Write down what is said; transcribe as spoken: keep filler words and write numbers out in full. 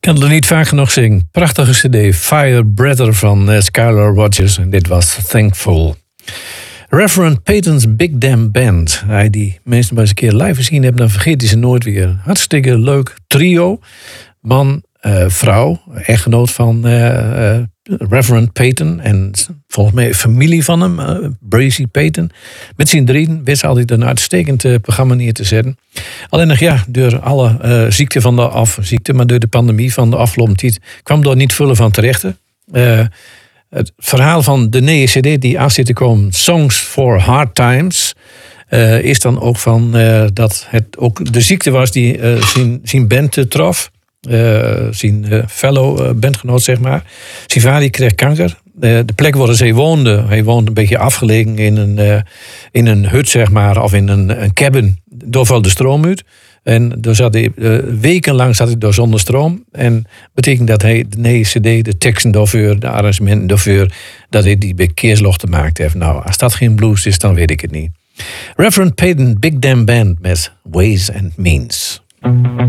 kan het er niet vaak genoeg zingen. Prachtige cd, Fire Breather van uh, Skylar Rogers. En dit was Thankful. Reverend Peyton's Big Damn Band. Hij die meestal maar eens een keer live gezien hebben, dan vergeet hij ze nooit weer. Hartstikke leuk trio. Man, uh, vrouw, echtgenoot van uh, uh, Reverend Peyton. En volgens mij familie van hem, uh, Bracy Peyton. Met zijn drieën wist altijd een uitstekend uh, programma neer te zetten. Alleen nog ja, door alle uh, ziekte van de af, ziekte, maar door de pandemie van de afgelopen tijd kwam er niet vullen van terecht. Uh, het verhaal van de nieuwe cd die aan zit te komen, Songs for Hard Times, uh, is dan ook van uh, dat het ook de ziekte was die uh, zijn, zijn band uh, trof. Uh, zijn uh, fellow uh, bandgenoot, zeg maar. Zijn vader kreeg kanker. Uh, de plek waar hij woonde, hij woonde een beetje afgelegen in een, uh, in een hut, zeg maar, of in een, een cabin. Door valt de stroom uit. En daar zat hij, uh, wekenlang zat hij door zonder stroom. En betekent dat hij de nieuwe cd, de teksten daarvoor, de arrangementen daarvoor, dat hij die bij keerslochten maakt heeft. Nou, als dat geen blues is, dan weet ik het niet. Reverend Peyton, Big Damn Band met Ways and Means.